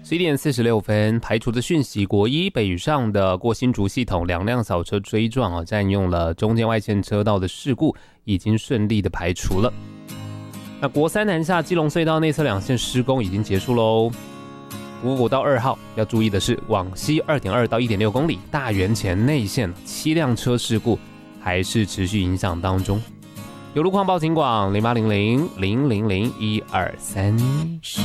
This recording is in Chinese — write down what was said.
11点46分，排除的讯息，国一北上的过新竹系统2辆小车追撞占用了中间外线车道的事故已经顺利的排除了。那国三南下基隆隧道内侧2线施工已经结束喽。55到2号要注意的是，往西 2.2 到 1.6 公里大园前内线7辆车事故还是持续影响当中。有路况报警广0800 000 123。